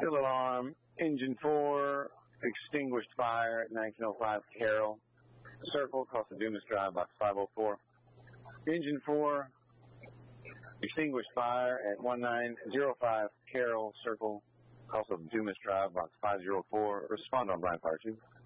Field alarm, engine 4, extinguished fire at 1905 Carroll Circle, across the Dumas Drive, box 504. Engine 4, extinguished fire at 1905 Carroll Circle, across the Dumas Drive, box 504. Respond on Blind Fire 2.